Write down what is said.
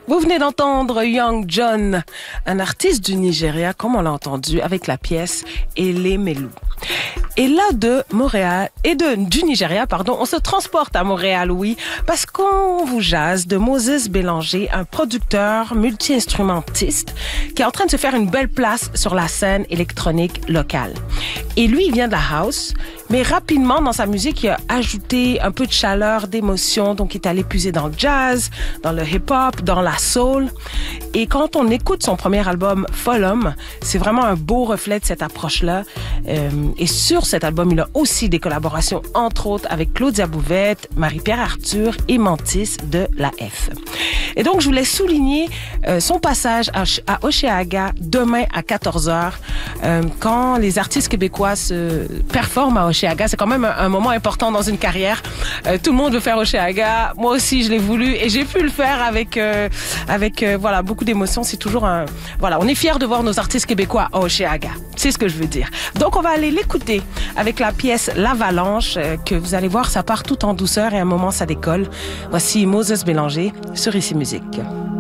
Vous venez d'entendre Young John, un artiste du Nigeria, comme on l'a entendu, avec la pièce Elemelu. Et là, du Nigeria, on se transporte à Montréal, oui, parce qu'on vous jase de Moses Bélanger, un producteur multi-instrumentiste qui est en train de se faire une belle place sur la scène électronique locale. Et lui, il vient de la house, mais rapidement, dans sa musique, il a ajouté un peu de chaleur, d'émotion, donc il est allé puiser dans le jazz, dans le hip-hop, dans la soul. Et quand on écoute son premier album, Folum, c'est vraiment un beau reflet de cette approche-là. Et sur cet album, il a aussi des collaborations, entre autres, avec Claudia Bouvette, Marie-Pierre Arthur et Mantis de la F. Et donc, je voulais souligner son passage à Hochelaga demain à 14h. Quand les artistes québécois se performent à Hochelaga, c'est quand même un moment important dans une carrière. Tout le monde veut faire Hochelaga. Moi aussi, je l'ai voulu et j'ai pu le faire avec beaucoup d'émotion. C'est toujours on est fiers de voir nos artistes québécois à Hochelaga. C'est ce que je veux dire. Donc, on va aller l'écouter avec la pièce L'Avalanche, que vous allez voir, ça part tout en douceur et à un moment, ça décolle. Voici Moses Bélanger sur Ici Musique.